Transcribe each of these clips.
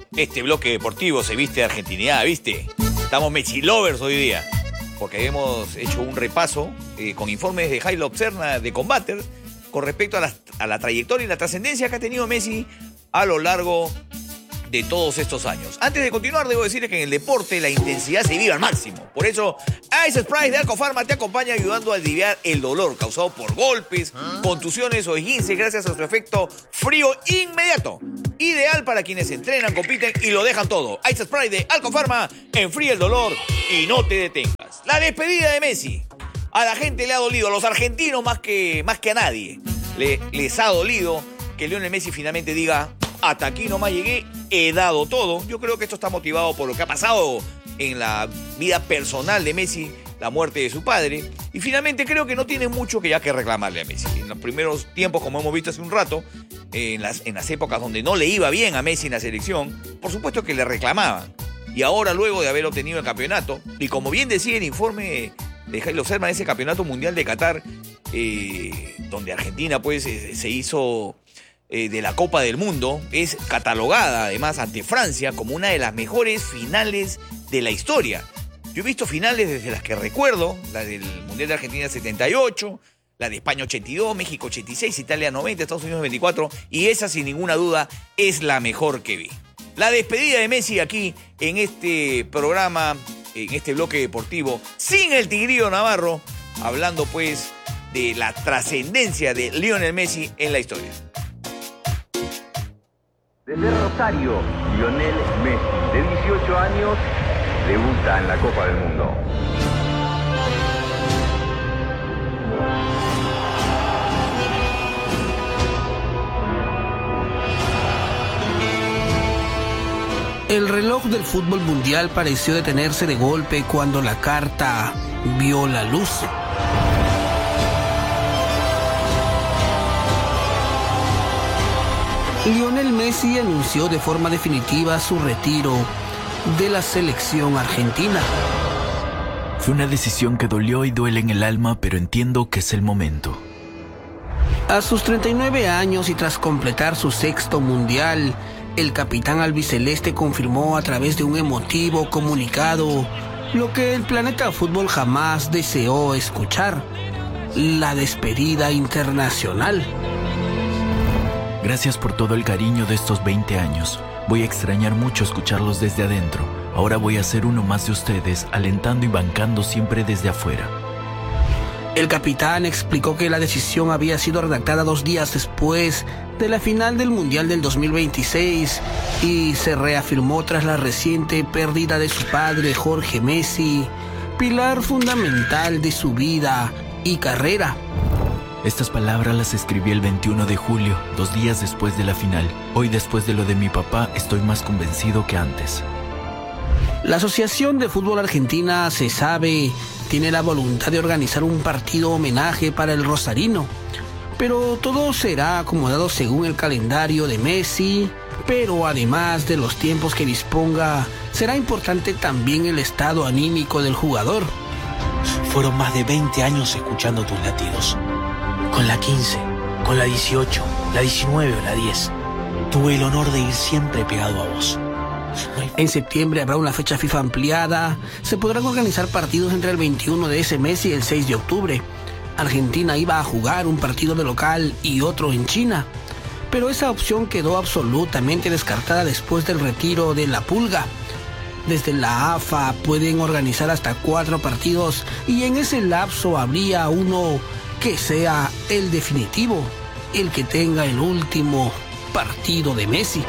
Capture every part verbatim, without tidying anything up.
Este bloque deportivo se viste de argentinidad, ¿viste? Estamos Messi lovers hoy día, porque hemos hecho un repaso eh, con informes de Jailo Obserna de Combater con respecto a la, a la trayectoria y la trascendencia que ha tenido Messi a lo largo de todos estos años. Antes de continuar, debo decirles que en el deporte la intensidad se vive al máximo. Por eso, Ice Sprite de Alcofarma te acompaña ayudando a aliviar el dolor causado por golpes, contusiones o esguinces gracias a su efecto frío inmediato. Ideal para quienes entrenan, compiten y lo dejan todo. Ice Sprite de Alcofarma enfría el dolor y no te detengas. La despedida de Messi. A la gente le ha dolido, a los argentinos más que, más que a nadie. Le, les ha dolido que Lionel Messi finalmente diga: hasta aquí nomás llegué, he dado todo. Yo creo que esto está motivado por lo que ha pasado en la vida personal de Messi, la muerte de su padre. Y finalmente creo que no tiene mucho que ya que reclamarle a Messi. En los primeros tiempos, como hemos visto hace un rato, en las, en las épocas donde no le iba bien a Messi en la selección, por supuesto que le reclamaban. Y ahora, luego de haber obtenido el campeonato, y como bien decía el informe de Jailo Serma, ese campeonato mundial de Qatar, eh, donde Argentina pues se hizo eh, de la Copa del Mundo, es catalogada además ante Francia como una de las mejores finales de la historia. Yo he visto finales desde las que recuerdo, la del Mundial de Argentina setenta y ocho, la de España ochenta y dos, México ochenta y seis, Italia noventa, Estados Unidos veinticuatro, y esa sin ninguna duda es la mejor que vi. La despedida de Messi aquí en este programa, en este bloque deportivo, sin el Tigrillo Navarro, hablando pues de la trascendencia de Lionel Messi en la historia. Desde Rosario, Lionel Messi, de dieciocho años, debuta en la Copa del Mundo. El reloj del fútbol mundial pareció detenerse de golpe cuando la carta vio la luz. Lionel Messi anunció de forma definitiva su retiro de la selección argentina. Fue una decisión que dolió y duele en el alma, pero entiendo que es el momento. A sus treinta y nueve años y tras completar su sexto mundial, el capitán albiceleste confirmó a través de un emotivo comunicado lo que el planeta fútbol jamás deseó escuchar: la despedida internacional. Gracias por todo el cariño de estos veinte años. Voy a extrañar mucho escucharlos desde adentro. Ahora voy a ser uno más de ustedes, alentando y bancando siempre desde afuera. El capitán explicó que la decisión había sido redactada dos días después de la final del Mundial del dos mil veintiséis y se reafirmó tras la reciente pérdida de su padre Jorge Messi, pilar fundamental de su vida y carrera. Estas palabras las escribí el veintiuno de julio, dos días después de la final. Hoy, después de lo de mi papá, estoy más convencido que antes. La Asociación de Fútbol Argentina, se sabe, tiene la voluntad de organizar un partido homenaje para el rosarino, pero todo será acomodado según el calendario de Messi. Pero además de los tiempos que disponga, será importante también el estado anímico del jugador. Fueron más de veinte años escuchando tus latidos. Con la quince, con la dieciocho, la diecinueve o la diez, tuve el honor de ir siempre pegado a vos. En septiembre habrá una fecha FIFA ampliada. Se podrán organizar partidos entre el veintiuno de ese mes y el seis de octubre. Argentina iba a jugar un partido de local y otro en China, pero esa opción quedó absolutamente descartada después del retiro de la Pulga. Desde la A F A pueden organizar hasta cuatro partidos y en ese lapso habría uno que sea el definitivo, el que tenga el último partido de Messi.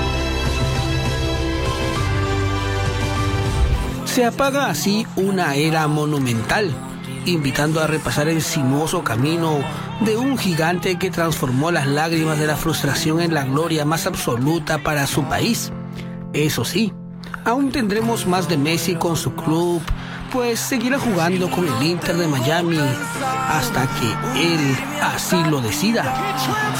Se apaga así una era monumental, invitando a repasar el sinuoso camino de un gigante que transformó las lágrimas de la frustración en la gloria más absoluta para su país. Eso sí, aún tendremos más de Messi con su club, pues seguirá jugando con el Inter de Miami hasta que él así lo decida.